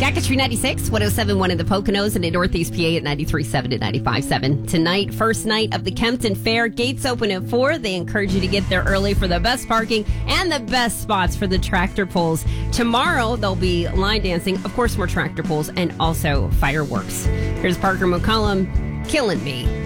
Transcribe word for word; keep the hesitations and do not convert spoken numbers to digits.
Country ninety-six, one oh seven point one in the Poconos, and in Northeast P A at ninety-three point seven and ninety-five point seven. Tonight, first night of the Kempton Fair. Gates open at four. They encourage you to get there early for the best parking and the best spots for the tractor pulls. Tomorrow, there'll be line dancing, of course, more tractor pulls, and also fireworks. Here's Parker McCollum, Killing Me.